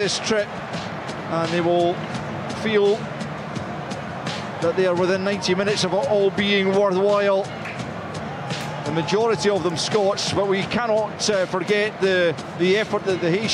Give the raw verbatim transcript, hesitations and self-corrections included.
this trip, and they will feel that they are within ninety minutes of it all being worthwhile. The majority of them Scots, but we cannot uh, forget the, the effort that the Hay